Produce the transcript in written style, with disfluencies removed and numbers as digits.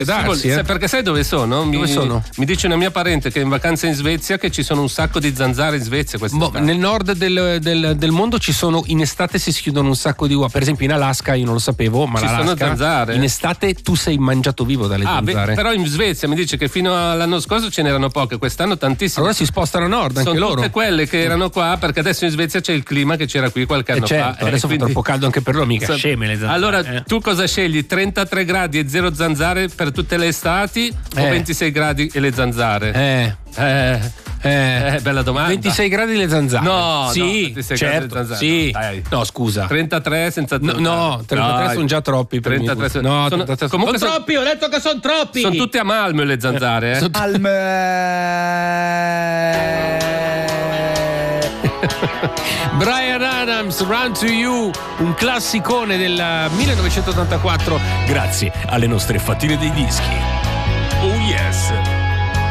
Darsi, perché sai dove sono? Dove sono? Mi dice una mia parente che è in vacanza in Svezia che ci sono un sacco di zanzare in Svezia quest'estate. Nel nord del mondo ci sono, in estate si schiudono un sacco di uova. Per esempio in Alaska, io non lo sapevo, ma ci sono zanzare. In estate tu sei mangiato vivo dalle zanzare. Però in Svezia mi dice che fino all'anno scorso ce n'erano poche, quest'anno tantissime. Allora si spostano a nord anche sono loro. Sono tutte quelle che erano qua, perché adesso in Svezia c'è il clima che c'era qui qualche anno fa. Adesso fa troppo caldo anche per loro, mica sceme le zanzare. Allora tu cosa scegli? 33 gradi e 0 zanzare per tutte le estati o 26 gradi e le zanzare? Bella domanda. 26 gradi le zanzare. No, sì, no, certo, zanzare. sì. Dai. No, scusa. 33 senza zanzare. No, 33 sono già troppi per 33 me. No, comunque sono troppi, ho detto che sono troppi. Sono tutte a Malmö le zanzare, Bryan Adams, Run to You, un classicone del 1984, grazie alle nostre fattine dei dischi.